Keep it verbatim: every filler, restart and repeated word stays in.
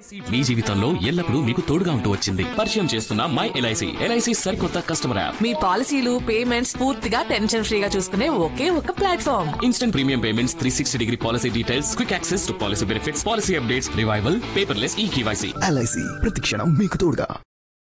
మీ జీవితంలో ఎల్లప్పుడూ మీకు తోడుగా ఉంటూ వచ్చింది. పరిచయం చేస్తున్న మై ఎల్ఐసి. ఎల్ఐసి సరికొత్త కస్టమర్ యాప్. మీ పాలసీలు పేమెంట్స్ పూర్తిగా టెన్షన్ ఫ్రీగా చూసుకునే ఒకే ఒక platform. Instant premium payments, three sixty degree policy details, quick access to policy benefits, policy updates, revival, paperless ఈ కేవైసీ. ఎల్ఐసి ప్రతి క్షణం మీకు తోడుగా.